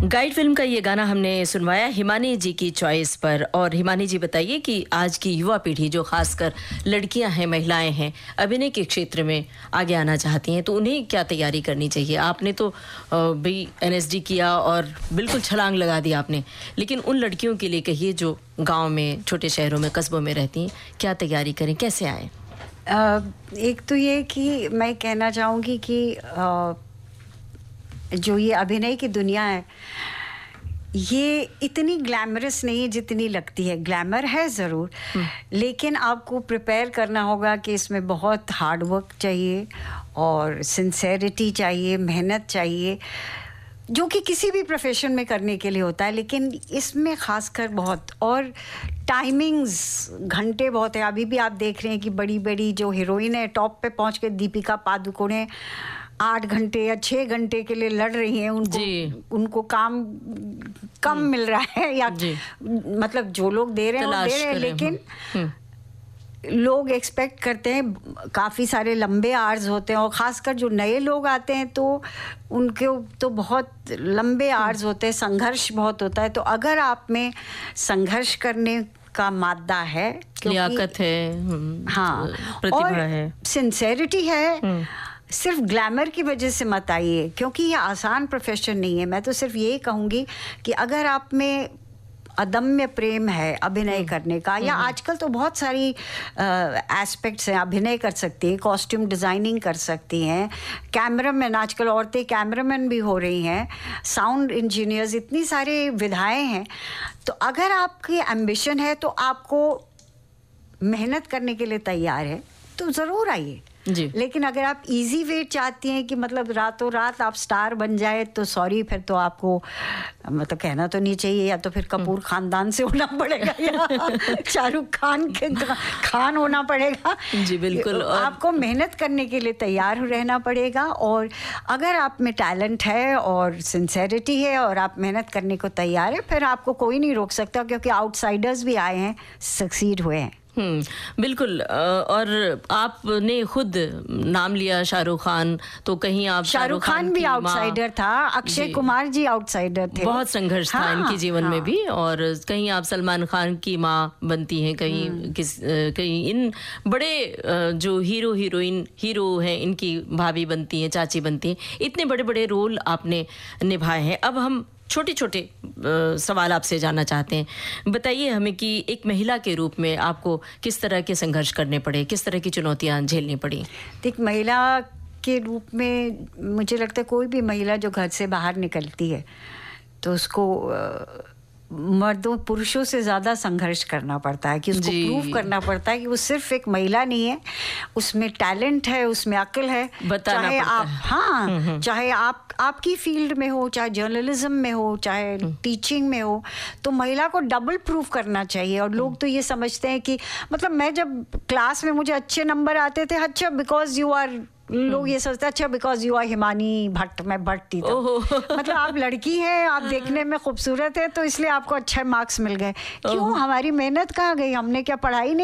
Guide film का ये गाना हमने सुनवाया हिमानी जी की चॉइस पर। और हिमानी जी बताइए कि आज की युवा पीढ़ी जो खासकर लड़कियां हैं, महिलाएं हैं, अभिनय के क्षेत्र में आगे आना चाहती हैं, तो उन्हें क्या तैयारी करनी चाहिए? आपने तो भाई एनएसडी किया और बिल्कुल छलांग लगा दी आपने, लेकिन उन लड़कियों के लिए कहिए जो गाँव में, छोटे शहरों में, कस्बों में रहती हैं, क्या तैयारी करें, कैसे आए? एक तो ये कि मैं कहना चाहूँगी कि जो ये अभिनय की दुनिया है ये इतनी ग्लैमरस नहीं है जितनी लगती है। ग्लैमर है ज़रूर, लेकिन आपको प्रिपेयर करना होगा कि इसमें बहुत हार्ड वर्क चाहिए और सिंसेरिटी चाहिए, मेहनत चाहिए, जो कि किसी भी प्रोफेशन में करने के लिए होता है, लेकिन इसमें खासकर बहुत। और टाइमिंग्स, घंटे बहुत है। अभी भी आप देख रहे हैं कि बड़ी बड़ी जो हीरोइन है टॉप पे पहुंच के, दीपिका पादुकोणे 8 घंटे या 6 घंटे के लिए लड़ रही हैं। उनको काम कम मिल रहा है, या मतलब जो लोग दे रहे हैं वो दे रहे हैं, लेकिन लोग एक्सपेक्ट करते हैं। काफ़ी सारे लंबे आवर्स होते हैं, और ख़ासकर जो नए लोग आते हैं तो उनके तो बहुत लंबे आवर्स होते हैं, संघर्ष बहुत होता है। तो अगर आप में संघर्ष करने का मादा है, लियाकत है, हाँ, प्रतिभा है, सिंसेरिटी है, सिर्फ ग्लैमर की वजह से मत आइए, क्योंकि ये आसान प्रोफेशन नहीं है। मैं तो सिर्फ यही कहूँगी कि अगर आप में अदम्य प्रेम है अभिनय करने का, या आजकल तो बहुत सारी एस्पेक्ट्स हैं, अभिनय कर सकती हैं, कॉस्ट्यूम डिज़ाइनिंग कर सकती हैं, कैमरामैन, आजकल औरतें कैमरामैन भी हो रही हैं, साउंड इंजीनियर्स, इतनी सारी विधाएं हैं। तो अगर आपकी एम्बिशन है तो आपको मेहनत करने के लिए तैयार है तो ज़रूर आइए। लेकिन अगर आप इजी वे चाहती हैं कि मतलब रातों रात आप स्टार बन जाए, तो सॉरी, फिर तो आपको मतलब कहना तो नहीं चाहिए, या तो फिर कपूर खानदान से होना पड़ेगा या शाहरुख खान होना पड़ेगा। जी बिल्कुल। आपको मेहनत करने के लिए तैयार रहना पड़ेगा, और अगर आप में टैलेंट है और सिंसेरिटी है और आप मेहनत करने को तैयार है, फिर आपको कोई नहीं रोक सकता, क्योंकि आउटसाइडर्स भी आए हैं, सक्सीड हुए हैं। बिल्कुल। और आपने खुद नाम लिया शाहरुख खान, तो कहीं आप शाहरुख खान भी आउटसाइडर था, अक्षय कुमार जी आउटसाइडर थे, बहुत संघर्ष था इनके जीवन में भी। और कहीं आप सलमान खान की माँ बनती हैं, कहीं इन बड़े जो हीरो हैं इनकी भाभी बनती हैं, चाची बनती हैं। इतने बड़े बड़े रोल आपने निभाए हैं। अब हम छोटे छोटे सवाल आपसे जानना चाहते हैं। बताइए हमें कि एक महिला के रूप में आपको किस तरह के संघर्ष करने पड़े, किस तरह की चुनौतियां झेलनी पड़ी? एक महिला के रूप में मुझे लगता है कोई भी महिला जो घर से बाहर निकलती है तो उसको मर्दों, पुरुषों से ज़्यादा संघर्ष करना पड़ता है, कि उसको प्रूव करना पड़ता है कि वो सिर्फ एक महिला नहीं है, उसमें टैलेंट है, उसमें अक्ल है। चाहे आप चाहे आपकी फील्ड में हो, चाहे जर्नलिज्म में हो, चाहे टीचिंग में हो, तो महिला को डबल प्रूव करना चाहिए। और लोग तो ये समझते हैं कि मतलब मैं जब क्लास में मुझे अच्छे नंबर आते थे, अच्छा बिकॉज यू आर, लोग ये सोचते हैं अच्छा because you are Himani Bhatt, मैं भट्ट थी तो मतलब आप लड़की हैं, आप देखने में खूबसूरत है, तो इसलिए आपको अच्छे मार्क्स मिल गए। क्यों? हमारी मेहनत कहाँ गई? हमने क्या पढ़ाई नहीं